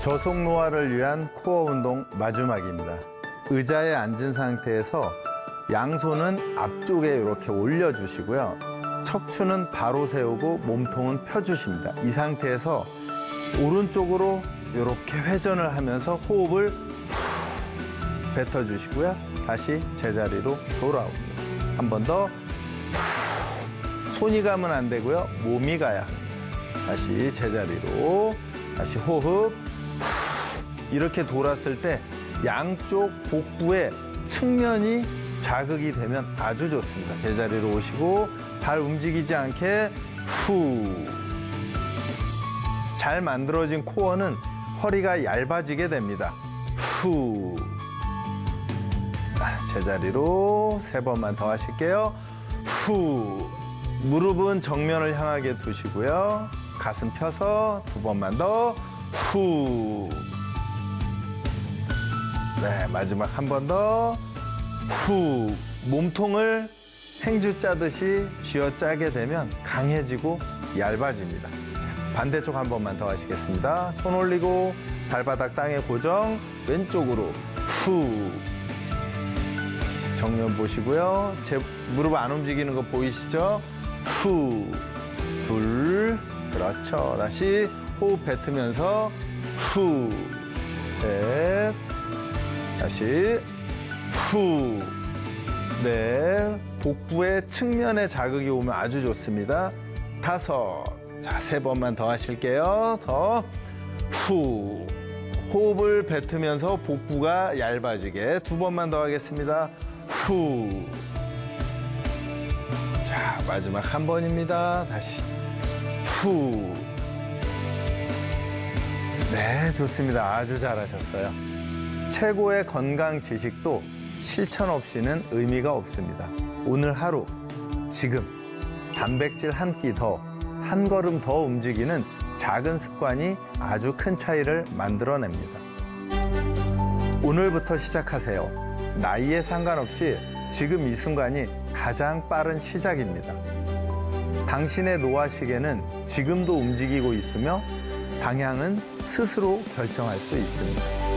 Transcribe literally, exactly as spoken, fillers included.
저속 노화를 위한 코어 운동 마지막입니다. 의자에 앉은 상태에서 양손은 앞쪽에 이렇게 올려주시고요. 척추는 바로 세우고 몸통은 펴주십니다. 이 상태에서 오른쪽으로 이렇게 회전을 하면서 호흡을 후 뱉어주시고요. 다시 제자리로 돌아옵니다. 한 번 더. 손이 가면 안 되고요. 몸이 가야 합니다. 다시 제자리로. 다시 호흡. 이렇게 돌았을 때 양쪽 복부의 측면이 자극이 되면 아주 좋습니다. 제자리로 오시고 발 움직이지 않게 후. 잘 만들어진 코어는 허리가 얇아지게 됩니다. 후. 제자리로 세 번만 더 하실게요. 후. 무릎은 정면을 향하게 두시고요. 가슴 펴서 두 번만 더. 후. 네, 마지막 한 번 더. 후. 몸통을 행주 짜듯이 쥐어짜게 되면 강해지고 얇아집니다. 자, 반대쪽 한 번만 더 하시겠습니다. 손 올리고 발바닥 땅에 고정. 왼쪽으로 후. 정면 보시고요. 제 무릎 안 움직이는 거 보이시죠? 후. 둘. 그렇죠. 다시 호흡 뱉으면서 후. 셋. 다시 후. 네. 복부의 측면에 자극이 오면 아주 좋습니다. 다섯. 자, 세 번만 더 하실게요. 더. 후. 호흡을 뱉으면서 복부가 얇아지게 두 번만 더 하겠습니다. 후. 자, 마지막 한 번입니다. 다시. 후. 네, 좋습니다. 아주 잘하셨어요. 최고의 건강 지식도 실천 없이는 의미가 없습니다. 오늘 하루, 지금 단백질 한 끼 더, 한 걸음 더 움직이는 작은 습관이 아주 큰 차이를 만들어냅니다. 오늘부터 시작하세요. 나이에 상관없이 지금 이 순간이 가장 빠른 시작입니다. 당신의 노화 시계는 지금도 움직이고 있으며 방향은 스스로 결정할 수 있습니다.